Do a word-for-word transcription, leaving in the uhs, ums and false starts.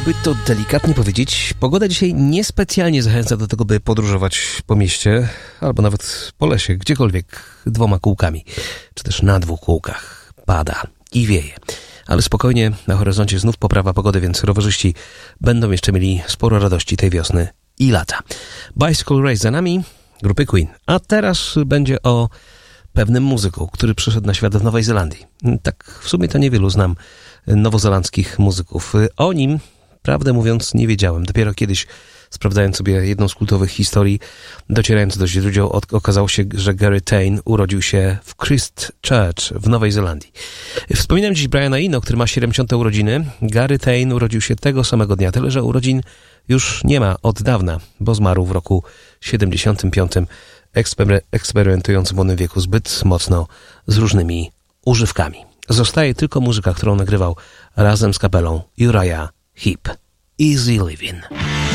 jakby to delikatnie powiedzieć, pogoda dzisiaj niespecjalnie zachęca do tego, by podróżować po mieście, albo nawet po lesie, gdziekolwiek, dwoma kółkami, czy też na dwóch kółkach. Pada i wieje. Ale spokojnie, na horyzoncie znów poprawa pogody, więc rowerzyści będą jeszcze mieli sporo radości tej wiosny i lata. Bicycle Race za nami, grupy Queen. A teraz będzie o pewnym muzyku, który przyszedł na świat w Nowej Zelandii. Tak w sumie to niewielu znam nowozelandzkich muzyków. O nim, prawdę mówiąc, nie wiedziałem. Dopiero kiedyś, sprawdzając sobie jedną z kultowych historii, docierając do źródeł, okazało się, że Gary Tane urodził się w Christchurch w Nowej Zelandii. Wspominam dziś Briana Eno, który ma siedemdziesiąte urodziny. Gary Tane urodził się tego samego dnia, tyle że urodzin już nie ma od dawna, bo zmarł w roku siedemdziesiątym piątym, ekspery- eksperymentując w młodym wieku zbyt mocno z różnymi używkami. Zostaje tylko muzyka, którą nagrywał razem z kapelą Uriah Heep. Easy Living.